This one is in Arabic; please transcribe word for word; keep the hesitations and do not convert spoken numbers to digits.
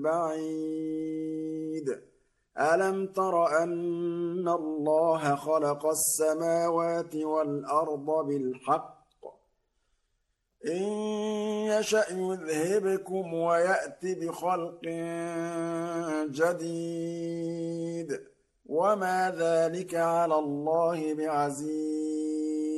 بعيد ألم تر أن الله خلق السماوات والأرض بالحق إن يشأ يذهبكم ويأت بخلق جديد وما ذلك على الله بعزيز